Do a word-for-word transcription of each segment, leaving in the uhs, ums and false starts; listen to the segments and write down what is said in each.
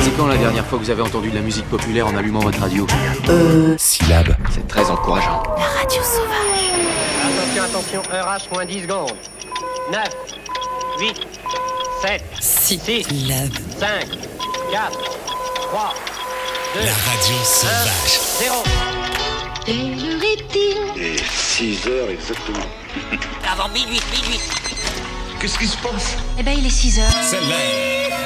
C'est quand la dernière fois que vous avez entendu de la musique populaire en allumant votre radio? Euh... Syllabe. C'est très encourageant. La radio sauvage. Attention, attention, heure H, moins dix secondes. neuf, huit, sept, six, cinq, quatre, trois, deux, La radio sauvage. zéro. Quelle heure est-il? Et six heures exactement. Avant minuit, minuit. Qu'est-ce qui se passe? Eh ben, il est six heures. C'est l'heure.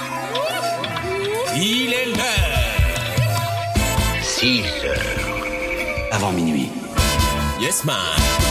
Il est l'heure. six heures. Avant minuit. Yes, man.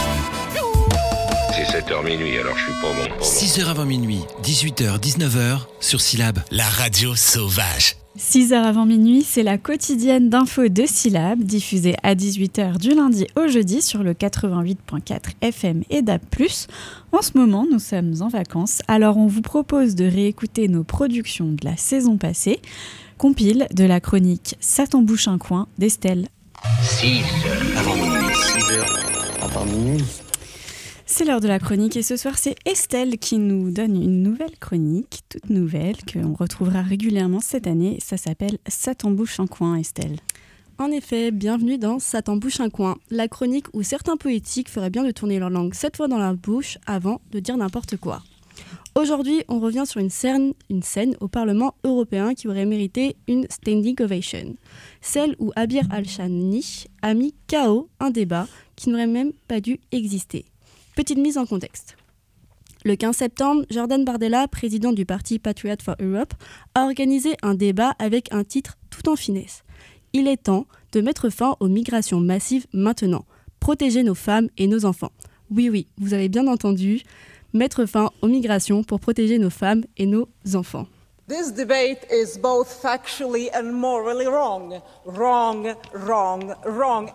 C'est sept heures minuit, alors je suis pas bon. Pas bon. six heures avant minuit, dix-huit heures, dix-neuf heures, sur Syllabe. La radio sauvage. six heures avant minuit, c'est la quotidienne d'infos de Syllabe, diffusée à dix-huit heures du lundi au jeudi sur le quatre-vingt-huit virgule quatre F M et D A B plus. En ce moment, nous sommes en vacances, alors on vous propose de réécouter nos productions de la saison passée. Compile de la chronique Ça t'embouche un coin d'Estelle. six heures avant minuit. six heures avant minuit. C'est l'heure de la chronique et ce soir c'est Estelle qui nous donne une nouvelle chronique, toute nouvelle, qu'on retrouvera régulièrement cette année. Ça s'appelle Ça t'embouche un coin, Estelle. En effet, bienvenue dans Ça t'embouche un coin, la chronique où certains poétiques feraient bien de tourner leur langue sept fois dans la bouche avant de dire n'importe quoi. Aujourd'hui, on revient sur une scène, une scène au Parlement européen qui aurait mérité une standing ovation. Celle où Abir Al-Shani a mis K O un débat qui n'aurait même pas dû exister. Petite mise en contexte. Le quinze septembre, Jordan Bardella, président du parti Patriot for Europe, a organisé un débat avec un titre tout en finesse. Il est temps de mettre fin aux migrations massives maintenant. Protéger nos femmes et nos enfants. Oui, oui, vous avez bien entendu. Mettre fin aux migrations pour protéger nos femmes et nos enfants. This debate is both factually and morally wrong. Wrong, wrong, wrong.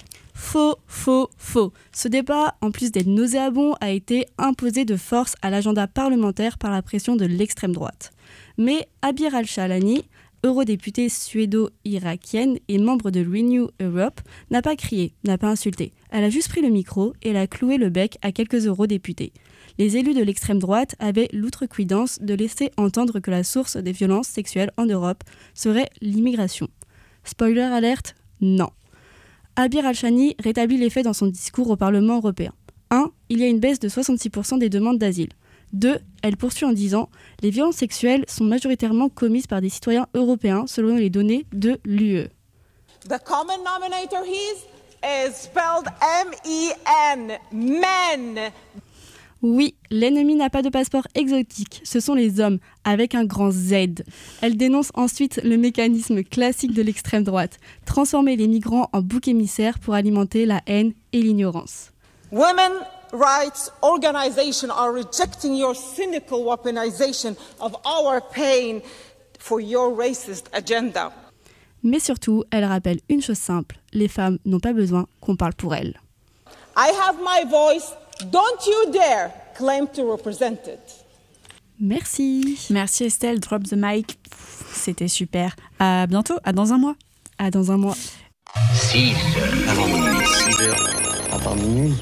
Faux, faux, faux. Ce débat, en plus d'être nauséabond, a été imposé de force à l'agenda parlementaire par la pression de l'extrême droite. Mais Abir Al-Shalani, eurodéputée suédo-irakienne et membre de Renew Europe, n'a pas crié, n'a pas insulté. Elle a juste pris le micro et elle a cloué le bec à quelques eurodéputés. Les élus de l'extrême droite avaient l'outrecuidance de laisser entendre que la source des violences sexuelles en Europe serait l'immigration. Spoiler alerte, non. Abir Al-Shani rétablit les faits dans son discours au Parlement européen. un. Il y a une baisse de soixante-six pour cent des demandes d'asile. deux. Elle poursuit en disant « Les violences sexuelles sont majoritairement commises par des citoyens européens selon les données de l'U E ». The common denominator here is spelled M E N, men. Oui, l'ennemi n'a pas de passeport exotique, ce sont les hommes, avec un grand Z. Elle dénonce ensuite le mécanisme classique de l'extrême droite, transformer les migrants en boucs émissaires pour alimenter la haine et l'ignorance. Women rights organizations are rejecting your cynical weaponization of our pain for your racist agenda. Mais surtout, elle rappelle une chose simple, les femmes n'ont pas besoin qu'on parle pour elles. I have my voice. Don't you dare claim to represent it. Merci. Merci Estelle, drop the mic. C'était super. À bientôt, à dans un mois. À dans un mois. six heures avant minuit. six heures avant minuit.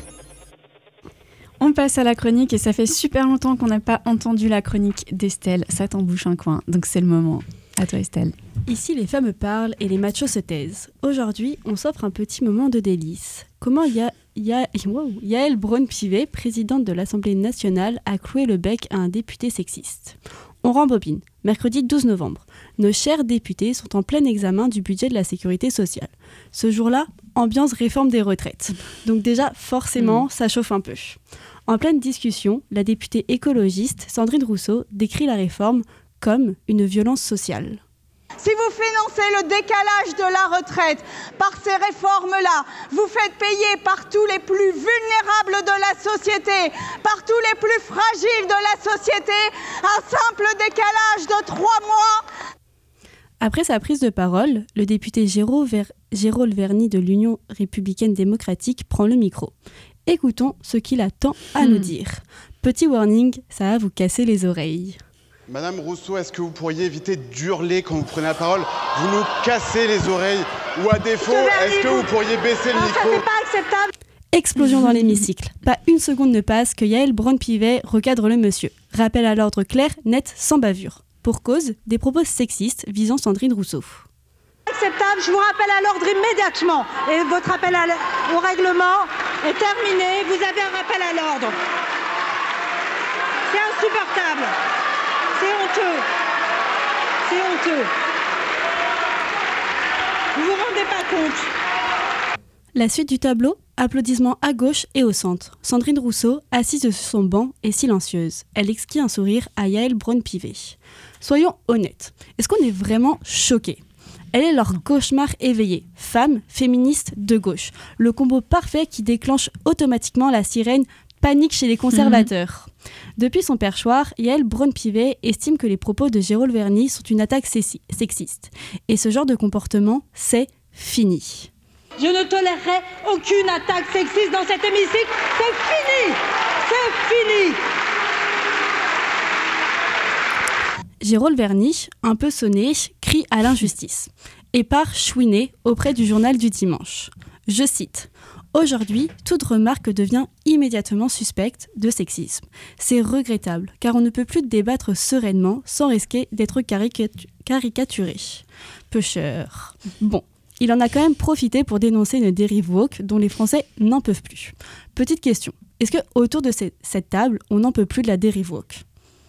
On passe à la chronique et ça fait super longtemps qu'on n'a pas entendu la chronique d'Estelle. Ça t'embouche un coin, donc c'est le moment. À toi Estelle. Ici, les femmes parlent et les machos se taisent. Aujourd'hui, on s'offre un petit moment de délice. Comment Ya- Ya- wow. Yael Braun-Pivet, présidente de l'Assemblée nationale, a cloué le bec à un député sexiste. On rembobine. Mercredi douze novembre. Nos chers députés sont en plein examen du budget de la sécurité sociale. Ce jour-là, ambiance réforme des retraites. Donc déjà, forcément, mmh. ça chauffe un peu. En pleine discussion, la députée écologiste Sandrine Rousseau décrit la réforme comme une violence sociale. Si vous financez le décalage de la retraite par ces réformes-là, vous faites payer par tous les plus vulnérables de la société, par tous les plus fragiles de la société, un simple décalage de trois mois. Après sa prise de parole, le député Géraud Ver- Gérald Verny de l'Union républicaine démocratique prend le micro. Écoutons ce qu'il a tant à mmh. nous dire. Petit warning, ça va vous casser les oreilles. Madame Rousseau, est-ce que vous pourriez éviter d'hurler quand vous prenez la parole? Vous nous cassez les oreilles. Ou à défaut, est-ce que vous pourriez baisser le micro? Ça, c'est pas acceptable. Explosion dans l'hémicycle. Pas une seconde ne passe que Yael Braun-Pivet recadre le monsieur. Rappel à l'ordre clair, net, sans bavure. pour cause des propos sexistes visant Sandrine Rousseau. Acceptable, je vous rappelle à l'ordre immédiatement. Et votre appel à l- au règlement est terminé. Vous avez un rappel à l'ordre. C'est insupportable. C'est honteux. C'est honteux. Vous vous rendez pas compte. La suite du tableau, applaudissements à gauche et au centre. Sandrine Rousseau, assise sur son banc, est silencieuse. Elle exquit un sourire à Yael Braun-Pivet. Soyons honnêtes, est-ce qu'on est vraiment choqués ? Elle est leur cauchemar éveillé. Femme, féministe, de gauche. Le combo parfait qui déclenche automatiquement la sirène panique chez les conservateurs. Mmh. Depuis son perchoir, Yael Braun-Pivet estime que les propos de Jérôme Verny sont une attaque sexi- sexiste. Et ce genre de comportement, c'est fini. Je ne tolérerai aucune attaque sexiste dans cet hémicycle. C'est fini. C'est fini. Jérôme Verny, un peu sonné, crie à l'injustice et part chouiner auprès du journal du dimanche. Je cite « Aujourd'hui, toute remarque devient immédiatement suspecte de sexisme. C'est regrettable, car on ne peut plus débattre sereinement sans risquer d'être caricatu- caricaturé. Pêcheur. Bon, il en a quand même profité pour dénoncer une dérive woke dont les Français n'en peuvent plus. Petite question, est-ce que autour de ces, cette table, on n'en peut plus de la dérive woke ?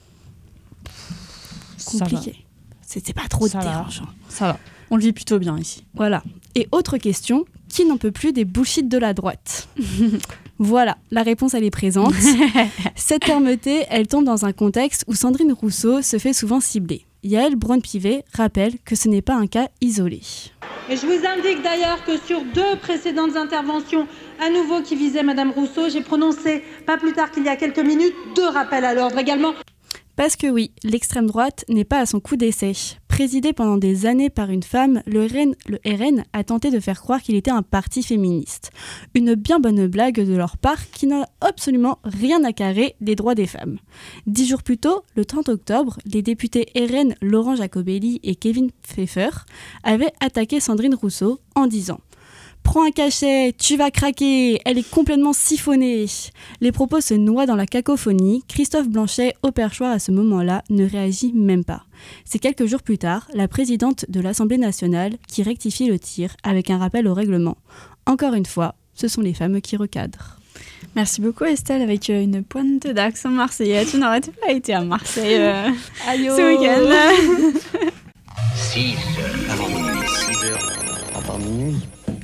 Compliqué. C'est, c'est pas trop Ça dérangeant. Va. Ça va. On le vit plutôt bien ici. Voilà. Et autre question, qui n'en peut plus des bullshit de la droite ? Voilà, la réponse elle est présente. Cette fermeté, elle tombe dans un contexte où Sandrine Rousseau se fait souvent cibler. Yael Braun-Pivet rappelle que ce n'est pas un cas isolé. Et je vous indique d'ailleurs que sur deux précédentes interventions, à nouveau qui visaient Madame Rousseau, j'ai prononcé, pas plus tard qu'il y a quelques minutes, deux rappels à l'ordre également. Parce que oui, l'extrême droite n'est pas à son coup d'essai. Présidé pendant des années par une femme, le R N, le R N a tenté de faire croire qu'il était un parti féministe. Une bien bonne blague de leur part qui n'a absolument rien à carrer des droits des femmes. Dix jours plus tôt, le trente octobre, les députés R N Laurent Jacobelli et Kevin Pfeffer avaient attaqué Sandrine Rousseau en disant « Prends un cachet, tu vas craquer, elle est complètement siphonnée !» Les propos se noient dans la cacophonie. Christophe Blanchet, au perchoir à ce moment-là, ne réagit même pas. C'est quelques jours plus tard, la présidente de l'Assemblée nationale qui rectifie le tir avec un rappel au règlement. Encore une fois, ce sont les femmes qui recadrent. Merci beaucoup Estelle, avec une pointe d'accent marseillais. Tu n'aurais pas été à Marseille euh, ce week-end. six heures avant minuit. six heures avant minuit.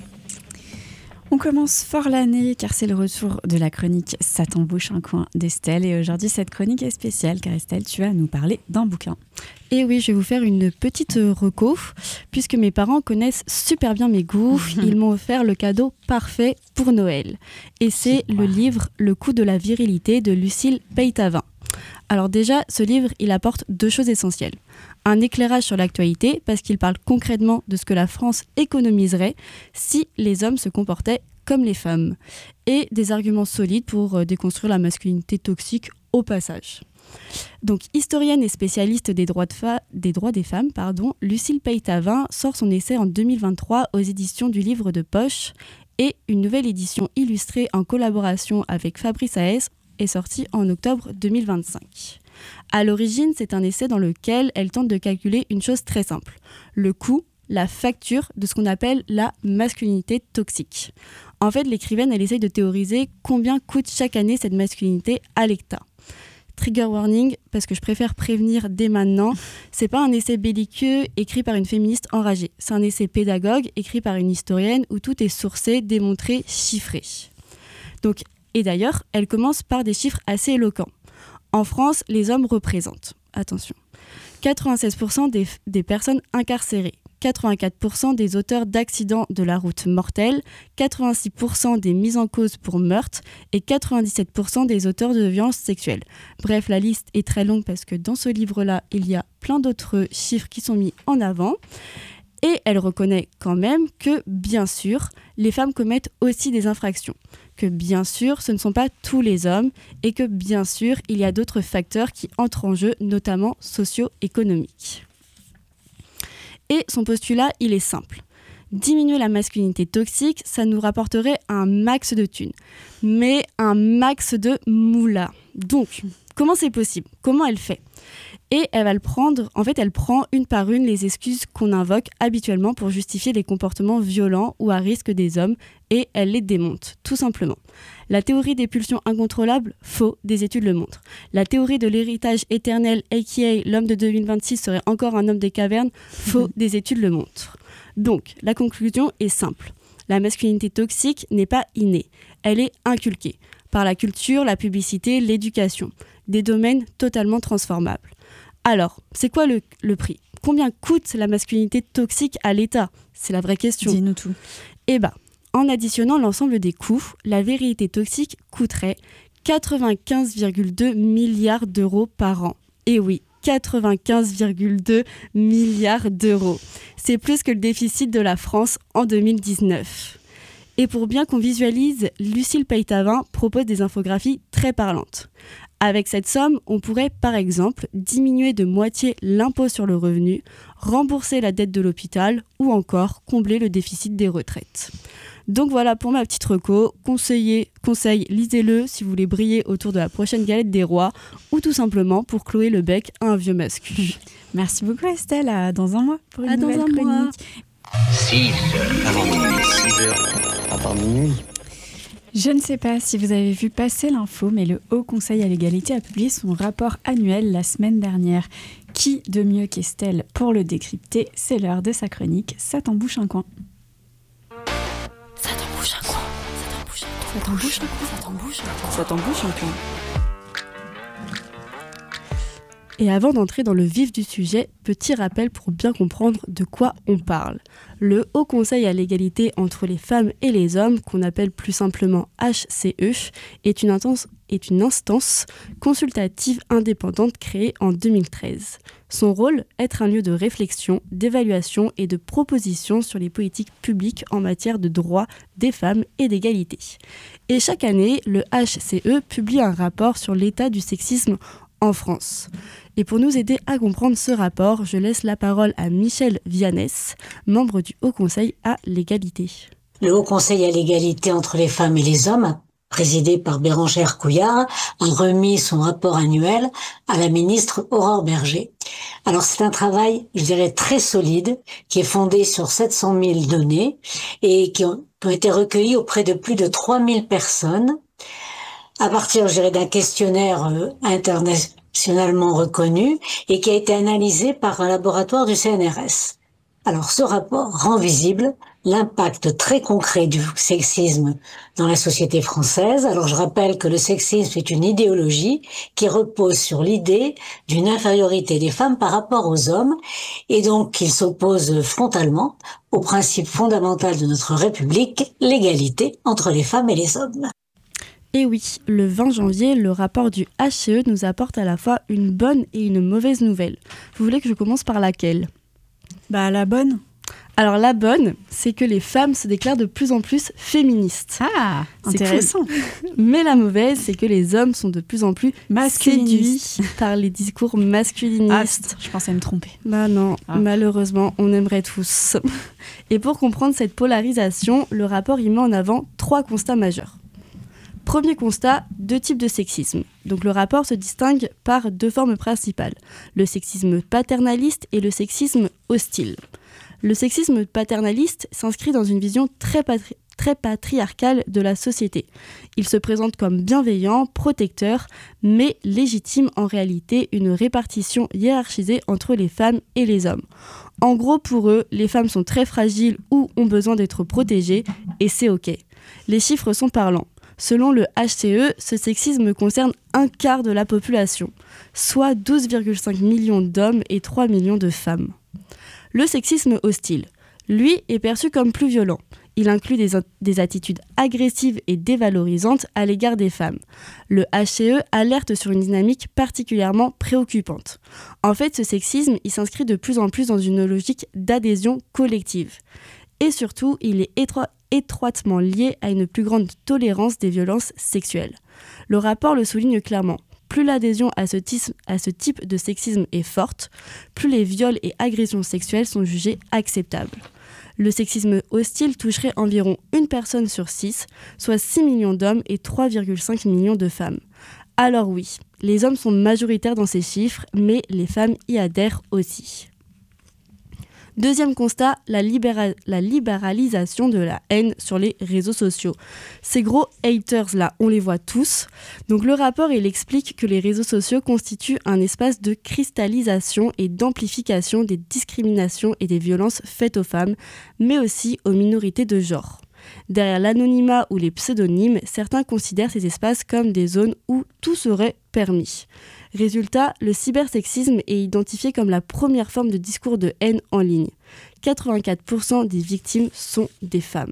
On commence fort l'année car c'est le retour de la chronique Ça t'embouche un coin d'Estelle. Et aujourd'hui, cette chronique est spéciale car Estelle, tu vas nous parler d'un bouquin. Et oui, je vais vous faire une petite reco, puisque mes parents connaissent super bien mes goûts. Ils m'ont offert le cadeau parfait pour Noël. Et c'est le livre Le coup de la virilité de Lucille Peytavin. Alors déjà, ce livre, il apporte deux choses essentielles. Un éclairage sur l'actualité, parce qu'il parle concrètement de ce que la France économiserait si les hommes se comportaient comme les femmes. Et des arguments solides pour déconstruire la masculinité toxique au passage. Donc, historienne et spécialiste des droits, de fa- des, droits des femmes, pardon, Lucille Peytavin sort son essai en deux mille vingt-trois aux éditions du Livre de Poche, et une nouvelle édition illustrée en collaboration avec Fabrice Haes est sortie en octobre deux mille vingt-cinq. À l'origine, c'est un essai dans lequel elle tente de calculer une chose très simple, le coût, la facture de ce qu'on appelle la masculinité toxique. En fait, l'écrivaine, elle essaye de théoriser combien coûte chaque année cette masculinité à l'État. Trigger warning, parce que je préfère prévenir dès maintenant, c'est pas un essai belliqueux écrit par une féministe enragée. C'est un essai pédagogue écrit par une historienne où tout est sourcé, démontré, chiffré. Donc, et d'ailleurs, elle commence par des chiffres assez éloquents. En France, les hommes représentent, attention, quatre-vingt-seize pour cent des, des personnes incarcérées, quatre-vingt-quatre pour cent des auteurs d'accidents de la route mortels, quatre-vingt-six pour cent des mises en cause pour meurtre et quatre-vingt-dix-sept pour cent des auteurs de violences sexuelles. Bref, la liste est très longue parce que dans ce livre-là, il y a plein d'autres chiffres qui sont mis en avant. Et elle reconnaît quand même que, bien sûr, les femmes commettent aussi des infractions, que bien sûr, ce ne sont pas tous les hommes et que bien sûr, il y a d'autres facteurs qui entrent en jeu, notamment socio-économiques. Et son postulat, il est simple. Diminuer la masculinité toxique, ça nous rapporterait un max de thunes, mais un max de moula. Donc, comment c'est possible ? Comment elle fait ? Et elle va le prendre, en fait, elle prend une par une les excuses qu'on invoque habituellement pour justifier les comportements violents ou à risque des hommes et elle les démonte, tout simplement. La théorie des pulsions incontrôlables, faux, des études le montrent. La théorie de l'héritage éternel, aka l'homme de deux mille vingt-six serait encore un homme des cavernes, faux, des études le montrent. Donc, la conclusion est simple. La masculinité toxique n'est pas innée, elle est inculquée par la culture, la publicité, l'éducation, des domaines totalement transformables. Alors, c'est quoi le, le prix ? Combien coûte la masculinité toxique à l'État ? C'est la vraie question. Dis-nous tout. Eh bien, en additionnant l'ensemble des coûts, la virilité toxique coûterait quatre-vingt-quinze virgule deux milliards d'euros par an. Et oui, quatre-vingt-quinze virgule deux milliards d'euros. C'est plus que le déficit de la France en deux mille dix-neuf. Et pour bien qu'on visualise, Lucille Peytavin propose des infographies très parlantes. Avec cette somme, on pourrait par exemple diminuer de moitié l'impôt sur le revenu, rembourser la dette de l'hôpital ou encore combler le déficit des retraites. Donc voilà pour ma petite reco. Conseillez, conseil, lisez-le si vous voulez briller autour de la prochaine galette des rois ou tout simplement pour clouer le bec à un vieux mascu. Merci beaucoup Estelle, à dans un mois pour une à nouvelle dans un chronique. mois. six heures avant minuit. six heures avant minuit. Je ne sais pas si vous avez vu passer l'info, mais le Haut Conseil à l'égalité a publié son rapport annuel la semaine dernière. Qui de mieux qu'Estelle pour le décrypter ? C'est l'heure de sa chronique, ça t'embouche un coin. Ça t'embouche un coin. Ça t'embouche un coin. Ça t'embouche un coin. Ça t'embouche un coin. Et avant d'entrer dans le vif du sujet, petit rappel pour bien comprendre de quoi on parle. Le Haut Conseil à l'égalité entre les femmes et les hommes, qu'on appelle plus simplement H C E, est une instance, est une instance consultative indépendante créée en deux mille treize. Son rôle, être un lieu de réflexion, d'évaluation et de proposition sur les politiques publiques en matière de droits des femmes et d'égalité. Et chaque année, le H C E publie un rapport sur l'état du sexisme en France. Et pour nous aider à comprendre ce rapport, je laisse la parole à Michèle Vianès, membre du Haut Conseil à l'égalité. Le Haut Conseil à l'égalité entre les femmes et les hommes, présidé par Bérangère Couillard, a remis son rapport annuel à la ministre Aurore Bergé. Alors c'est un travail, je dirais, très solide, qui est fondé sur sept cent mille données et qui ont, qui ont été recueillies auprès de plus de trois mille personnes, à partir, je dirais, d'un questionnaire euh, internationalement reconnu et qui a été analysé par un laboratoire du C N R S. Alors, ce rapport rend visible l'impact très concret du sexisme dans la société française. Alors, je rappelle que le sexisme est une idéologie qui repose sur l'idée d'une infériorité des femmes par rapport aux hommes et donc qu'il s'oppose frontalement au principe fondamental de notre République, l'égalité entre les femmes et les hommes. Et oui, le vingt janvier, le rapport du H C E nous apporte à la fois une bonne et une mauvaise nouvelle. Vous voulez que je commence par laquelle ? Bah la bonne. Alors la bonne, c'est que les femmes se déclarent de plus en plus féministes. Ah, c'est intéressant. Cool. Mais la mauvaise, c'est que les hommes sont de plus en plus séduits par les discours masculinistes. Ah, je pensais me tromper. Bah non, ah. Malheureusement, on aimerait tous. Et pour comprendre cette polarisation, le rapport y met en avant trois constats majeurs. Premier constat, deux types de sexisme. Donc le rapport se distingue par deux formes principales, le sexisme paternaliste et le sexisme hostile. Le sexisme paternaliste s'inscrit dans une vision très, patri- très patriarcale de la société. Il se présente comme bienveillant, protecteur, mais légitime en réalité une répartition hiérarchisée entre les femmes et les hommes. En gros, pour eux, les femmes sont très fragiles ou ont besoin d'être protégées, et c'est ok. Les chiffres sont parlants. Selon le H C E, ce sexisme concerne un quart de la population, soit douze virgule cinq millions d'hommes et trois millions de femmes. Le sexisme hostile, lui, est perçu comme plus violent. Il inclut des, des attitudes agressives et dévalorisantes à l'égard des femmes. Le H C E alerte sur une dynamique particulièrement préoccupante. En fait, ce sexisme, il s'inscrit de plus en plus dans une logique d'adhésion collective. Et surtout, il est étroit, étroitement lié à une plus grande tolérance des violences sexuelles. Le rapport le souligne clairement. Plus l'adhésion à ce, tis- à ce type de sexisme est forte, plus les viols et agressions sexuelles sont jugés acceptables. Le sexisme hostile toucherait environ une personne sur six, soit six millions d'hommes et trois virgule cinq millions de femmes. Alors oui, Les hommes sont majoritaires dans ces chiffres, mais les femmes y adhèrent aussi. Deuxième constat, la, libéra- la libéralisation de la haine sur les réseaux sociaux. Ces gros haters-là, on les voit tous. Donc le rapport, il explique que les réseaux sociaux constituent un espace de cristallisation et d'amplification des discriminations et des violences faites aux femmes, mais aussi aux minorités de genre. Derrière l'anonymat ou les pseudonymes, certains considèrent ces espaces comme des zones où tout serait permis. Résultat, le cybersexisme est identifié comme la première forme de discours de haine en ligne. quatre-vingt-quatre pour cent des victimes sont des femmes.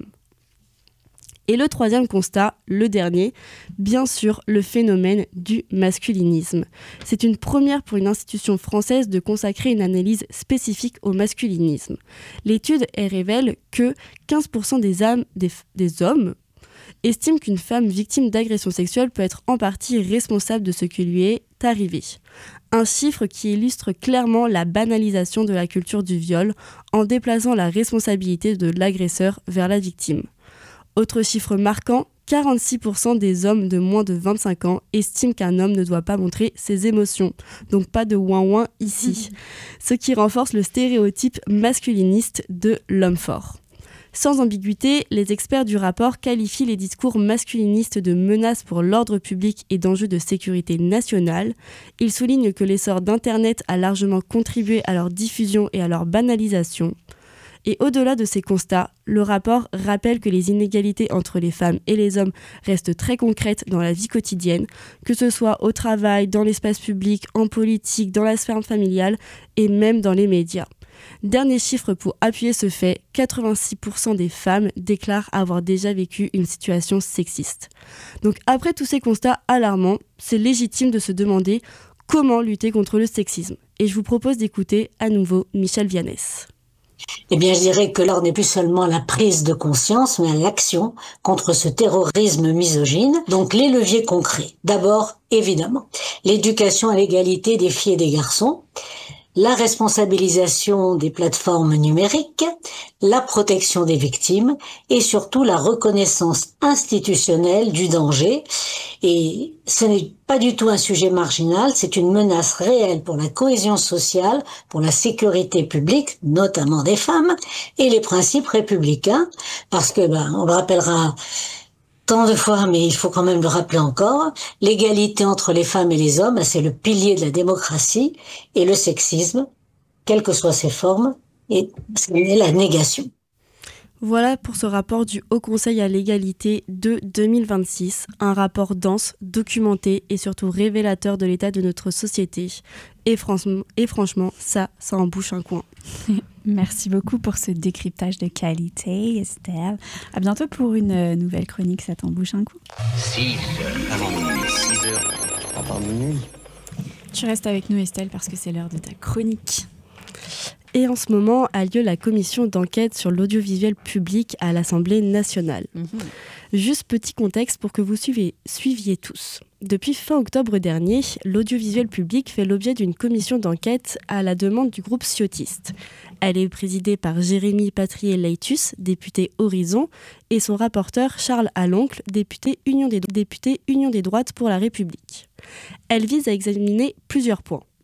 Et le troisième constat, le dernier, bien sûr, le phénomène du masculinisme. C'est une première pour une institution française de consacrer une analyse spécifique au masculinisme. L'étude elle révèle que quinze pour cent des, âmes, des, des hommes estiment qu'une femme victime d'agression sexuelle peut être en partie responsable de ce qui lui est arrivé. Un chiffre qui illustre clairement la banalisation de la culture du viol en déplaçant la responsabilité de l'agresseur vers la victime. Autre chiffre marquant, quarante-six pour cent des hommes de moins de vingt-cinq ans estiment qu'un homme ne doit pas montrer ses émotions. Donc pas de ouin-ouin ici. Ce qui renforce le stéréotype masculiniste de l'homme fort. Sans ambiguïté, les experts du rapport qualifient les discours masculinistes de menaces pour l'ordre public et d'enjeux de sécurité nationale. Ils soulignent que l'essor d'Internet a largement contribué à leur diffusion et à leur banalisation. Et au-delà de ces constats, le rapport rappelle que les inégalités entre les femmes et les hommes restent très concrètes dans la vie quotidienne, que ce soit au travail, dans l'espace public, en politique, dans la sphère familiale et même dans les médias. Dernier chiffre pour appuyer ce fait, quatre-vingt-six pour cent des femmes déclarent avoir déjà vécu une situation sexiste. Donc après tous ces constats alarmants, c'est légitime de se demander comment lutter contre le sexisme. Et je vous propose d'écouter à nouveau Michel Vianès. Eh bien, je dirais que l'heure n'est plus seulement à la prise de conscience, mais à l'action contre ce terrorisme misogyne. Donc, les leviers concrets. D'abord, évidemment, l'éducation à l'égalité des filles et des garçons, la responsabilisation des plateformes numériques, la protection des victimes et surtout la reconnaissance institutionnelle du danger. Et ce n'est pas du tout un sujet marginal, c'est une menace réelle pour la cohésion sociale, pour la sécurité publique, notamment des femmes, et les principes républicains, parce que, ben, on le rappellera tant de fois, mais il faut quand même le rappeler encore, l'égalité entre les femmes et les hommes, c'est le pilier de la démocratie, et le sexisme, quelles que soient ses formes, est la négation. Voilà pour ce rapport du Haut Conseil à l'égalité de deux mille vingt-six, un rapport dense, documenté et surtout révélateur de l'état de notre société. Et, franchement, et franchement, ça, ça en bouche un coin. Merci beaucoup pour ce décryptage de qualité, Estelle. À bientôt pour une nouvelle chronique, ça t'en bouche un coin. six heures avant minuit. six heures avant minuit. Tu restes avec nous, Estelle, parce que c'est l'heure de ta chronique. Et en ce moment a lieu la commission d'enquête sur l'audiovisuel public à l'Assemblée nationale. Mmh. Juste petit contexte pour que vous suiviez, suiviez tous. Depuis fin octobre dernier, l'audiovisuel public fait l'objet d'une commission d'enquête à la demande du groupe Ciotiste. Elle est présidée par Jérémy Patrier-Leitus, député Horizon, et son rapporteur Charles Aloncle, député Union des, député Union des droites pour la République. Elle vise à examiner plusieurs points.